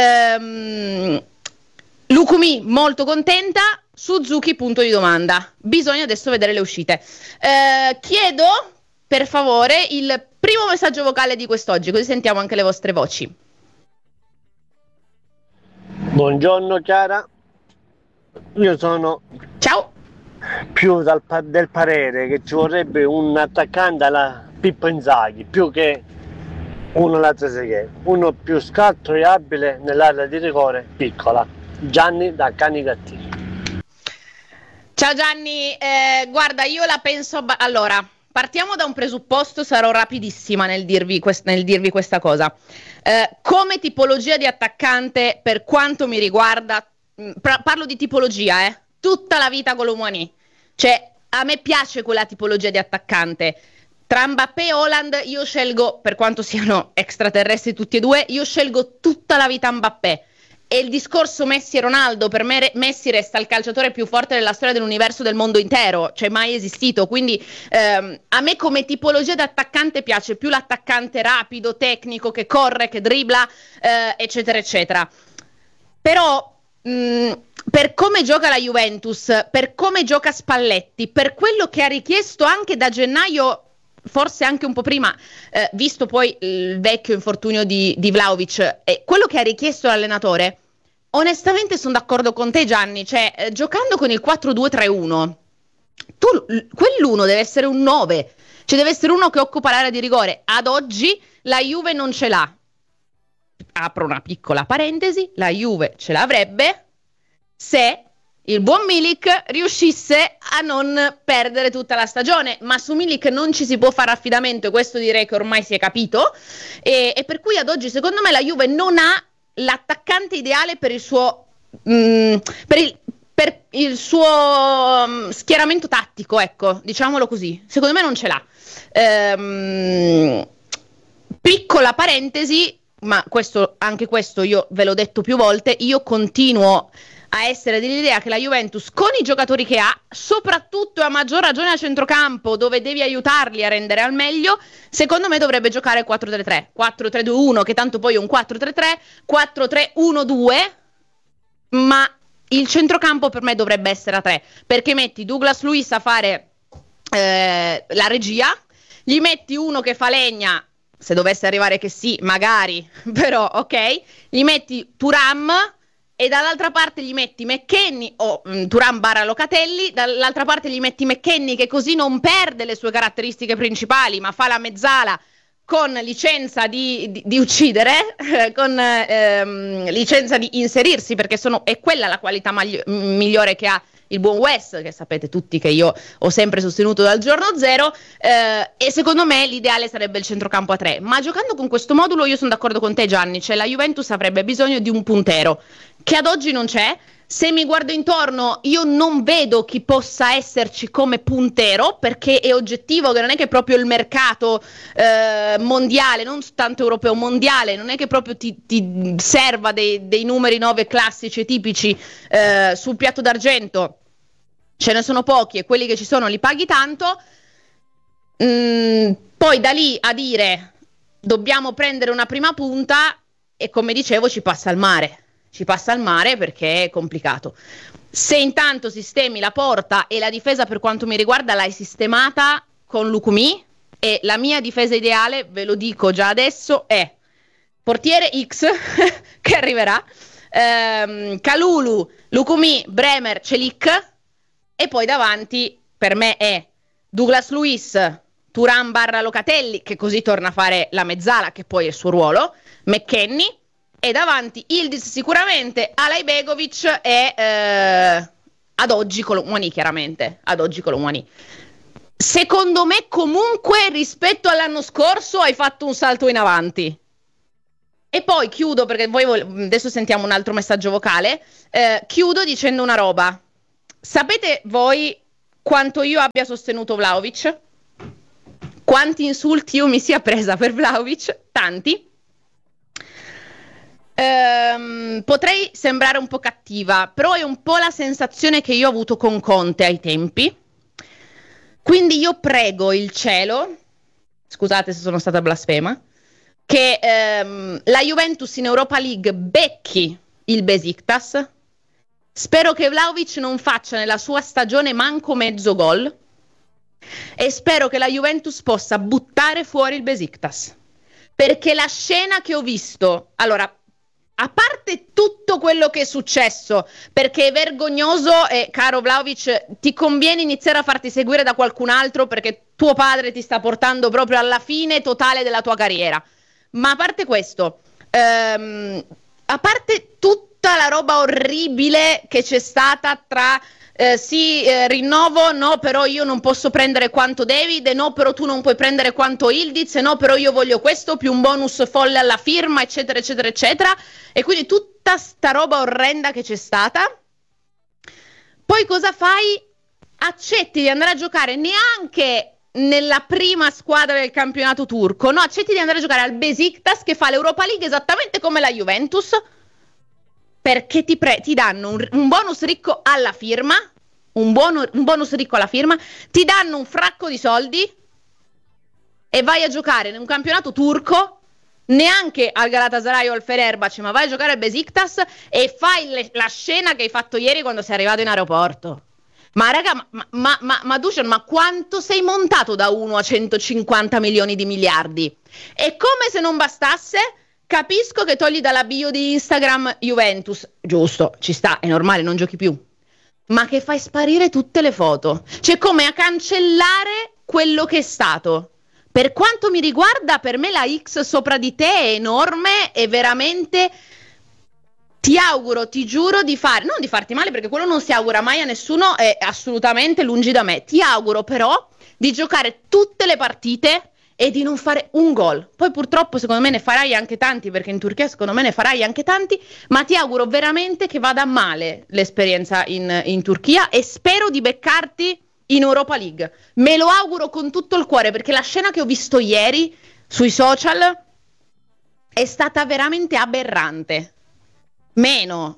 Lukumi molto contenta. Suzuki punto di domanda, bisogna adesso vedere le uscite. Chiedo per favore il primo messaggio vocale di quest'oggi, così sentiamo anche le vostre voci. Buongiorno Chiara, io sono più del parere che ci vorrebbe un attaccante alla Pippo Inzaghi più che uno alla Trezeguet, uno più scatto e abile nell'area di rigore piccola. Gianni da Canicattì. Ciao Gianni, guarda, io la penso. Allora, partiamo da un presupposto, sarò rapidissima nel dirvi questa cosa. Come tipologia di attaccante, per quanto mi riguarda, parlo di tipologia, tutta la vita Kolo Muani. Cioè, a me piace quella tipologia di attaccante. Tra Mbappé e Haaland io scelgo, per quanto siano extraterrestri tutti e due, io scelgo tutta la vita Mbappé. E il discorso Messi e Ronaldo, per me Messi resta il calciatore più forte della storia dell'universo, del mondo intero, cioè mai esistito. Quindi a me come tipologia di attaccante piace più l'attaccante rapido, tecnico, che corre, che dribbla, eccetera eccetera. Però per come gioca la Juventus, per come gioca Spalletti, per quello che ha richiesto anche da gennaio, forse anche un po' prima, visto poi il vecchio infortunio di Vlahovic, e quello che ha richiesto l'allenatore, onestamente sono d'accordo con te Gianni, cioè giocando con il 4-2-3-1, quell'uno deve essere un 9, cioè deve essere uno che occupa l'area di rigore. Ad oggi la Juve non ce l'ha. Apro una piccola parentesi, la Juve ce l'avrebbe se il buon Milik riuscisse a non perdere tutta la stagione, ma su Milik non ci si può fare affidamento, e questo direi che ormai si è capito, e per cui ad oggi secondo me la Juve non ha l'attaccante ideale per il suo per il suo schieramento tattico, ecco, diciamolo così. Secondo me non ce l'ha. Piccola parentesi, ma anche questo io ve l'ho detto più volte, io continuo a essere dell'idea che la Juventus, con i giocatori che ha, soprattutto a maggior ragione a centrocampo, dove devi aiutarli a rendere al meglio, secondo me dovrebbe giocare 4-3-3, 4-3-2-1, che tanto poi è un 4-3-3, 4-3-1-2, ma il centrocampo per me dovrebbe essere a 3, perché metti Douglas Luiz a fare la regia, gli metti uno che fa legna, se dovesse arrivare che sì, magari, però ok, gli metti Thuram, e dall'altra parte gli metti McKennie o Thuram / Locatelli, dall'altra parte gli metti McKennie, che così non perde le sue caratteristiche principali, ma fa la mezzala con licenza di uccidere, con licenza di inserirsi, perché è quella la qualità migliore che ha il buon West, che sapete tutti che io ho sempre sostenuto dal giorno zero, e secondo me l'ideale sarebbe il centrocampo a 3, ma giocando con questo modulo io sono d'accordo con te Gianni, cioè la Juventus avrebbe bisogno di un puntero, che ad oggi non c'è. Se mi guardo intorno, io non vedo chi possa esserci come puntero, perché è oggettivo che non è che proprio il mercato mondiale, non tanto europeo, mondiale, non è che proprio ti serva dei numeri 9 classici e tipici sul piatto d'argento. Ce ne sono pochi e quelli che ci sono li paghi tanto. Poi da lì a dire dobbiamo prendere una prima punta, e come dicevo ci passa al mare perché è complicato. Se intanto sistemi la porta, e la difesa per quanto mi riguarda l'hai sistemata con Lukumi, e la mia difesa ideale, ve lo dico già adesso, è portiere X che arriverà, Kalulu, Lukumi, Bremer, Celik, e poi davanti per me è Douglas Luiz, Thuram / Locatelli, che così torna a fare la mezzala, che poi è il suo ruolo, McKennie, e davanti Yildiz sicuramente, Alajbegovic e ad oggi Colomwani, chiaramente, Secondo me comunque rispetto all'anno scorso hai fatto un salto in avanti. E poi chiudo, perché adesso sentiamo un altro messaggio vocale, chiudo dicendo una roba. Sapete voi quanto io abbia sostenuto Vlahovic? Quanti insulti io mi sia presa per Vlahovic? Tanti. Potrei sembrare un po' cattiva, però è un po' la sensazione che io ho avuto con Conte ai tempi. Quindi io prego il cielo, scusate se sono stata blasfema, che la Juventus in Europa League becchi il Besiktas. Spero che Vlahovic non faccia nella sua stagione manco mezzo gol, e spero che la Juventus possa buttare fuori il Besiktas, perché la scena che ho visto, allora, a parte tutto quello che è successo, perché è vergognoso, e caro Vlahovic, ti conviene iniziare a farti seguire da qualcun altro, perché tuo padre ti sta portando proprio alla fine totale della tua carriera. Ma a parte questo, a parte tutta la roba orribile che c'è stata tra rinnovo, no, però io non posso prendere quanto David, no, però tu non puoi prendere quanto Yildiz, no, però io voglio questo, più un bonus folle alla firma, eccetera, eccetera, eccetera. E quindi tutta sta roba orrenda che c'è stata. Poi cosa fai? Accetti di andare a giocare neanche nella prima squadra del campionato turco, no, accetti di andare a giocare al Besiktas, che fa l'Europa League esattamente come la Juventus, perché ti danno un bonus ricco alla firma, un bonus ricco alla firma, ti danno un fracco di soldi e vai a giocare in un campionato turco, neanche al Galatasaray o al Fenerbahce, ma vai a giocare al Besiktas e fai la scena che hai fatto ieri quando sei arrivato in aeroporto. Ma raga, ma Dusan, ma quanto sei montato da 1 a 150 milioni di miliardi? E come se non bastasse, capisco che togli dalla bio di Instagram Juventus, giusto, ci sta, è normale, non giochi più, ma che fai sparire tutte le foto, cioè come a cancellare quello che è stato. Per quanto mi riguarda, per me la X sopra di te è enorme e veramente ti auguro, ti giuro, non di farti male, perché quello non si augura mai a nessuno, è assolutamente lungi da me. Ti auguro però di giocare tutte le partite e di non fare un gol. Poi purtroppo secondo me ne farai anche tanti, perché in Turchia secondo me ne farai anche tanti, ma ti auguro veramente che vada male l'esperienza in Turchia, e spero di beccarti in Europa League. Me lo auguro con tutto il cuore, perché la scena che ho visto ieri sui social è stata veramente aberrante. Meno,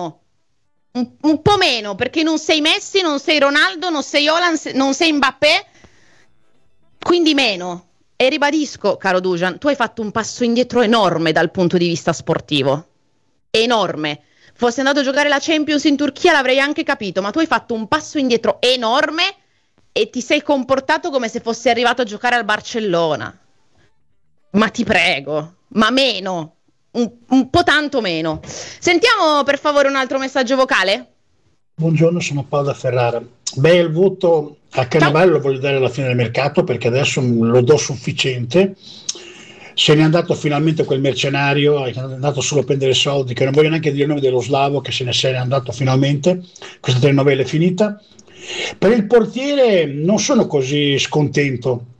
un po' meno, perché non sei Messi, non sei Ronaldo, non sei Haaland, non sei Mbappé, quindi meno. E ribadisco, caro Dusan, tu hai fatto un passo indietro enorme dal punto di vista sportivo, enorme. Fossi andato a giocare la Champions in Turchia l'avrei anche capito, ma tu hai fatto un passo indietro enorme e ti sei comportato come se fossi arrivato a giocare al Barcellona. Ma ti prego, ma meno. Un po' tanto meno. Sentiamo per favore un altro messaggio vocale. Buongiorno, sono Paolo da Ferrara. Beh, il voto a Cannavale lo voglio dare alla fine del mercato, perché adesso lo do sufficiente. Se n'è andato finalmente quel mercenario, è andato solo a prendere soldi, che non voglio neanche dire il nome dello slavo, che se n'è andato finalmente. Questa telenovela è finita. Per il portiere non sono così scontento,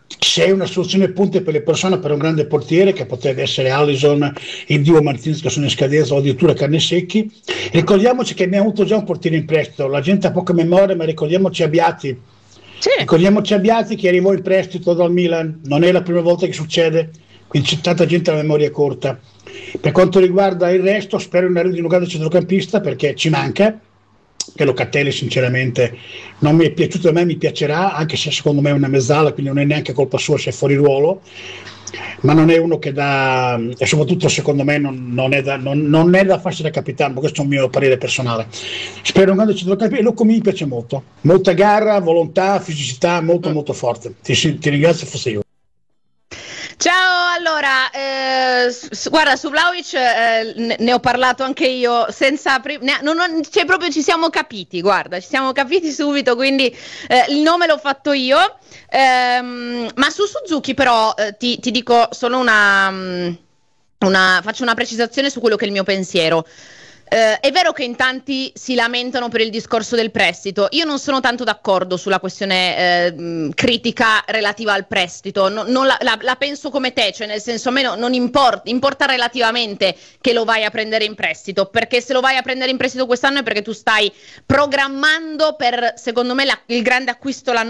se è una soluzione punte per le persone, per un grande portiere che potrebbe essere Alisson, il Dio Martinez che sono in scadenza o addirittura Carnesecchi. Ricordiamoci che abbiamo avuto già un portiere in prestito, la gente ha poca memoria, ma ricordiamoci Abbiati. Ricordiamoci Abbiati che arrivò in prestito dal Milan, non è la prima volta che succede, quindi c'è tanta gente a memoria corta. Per quanto riguarda il resto, spero in arrivo di un grande centrocampista perché ci manca, che Locatelli sinceramente non mi è piaciuto, a me mi piacerà, anche se secondo me è una mezzala, quindi non è neanche colpa sua se è fuori ruolo, ma non è uno che dà, e soprattutto secondo me non è da farsi da capitano, ma questo è un mio parere personale. Spero un grande centrocampista, e Locco mi piace molto, molta garra, volontà, fisicità, molto forte. Ti ringrazio, fosse io. Ciao, allora, guarda, su Vlahovic ne ho parlato anche io, cioè proprio ci siamo capiti, guarda, ci siamo capiti subito, quindi il nome l'ho fatto io, ma su Suzuki però ti dico solo faccio una precisazione su quello che è il mio pensiero. È vero che in tanti si lamentano per il discorso del prestito, io non sono tanto d'accordo sulla questione critica relativa al prestito, non la penso come te, cioè nel senso a me non importa relativamente che lo vai a prendere in prestito, perché se lo vai a prendere in prestito quest'anno è perché tu stai programmando per, secondo me, il grande acquisto l'anno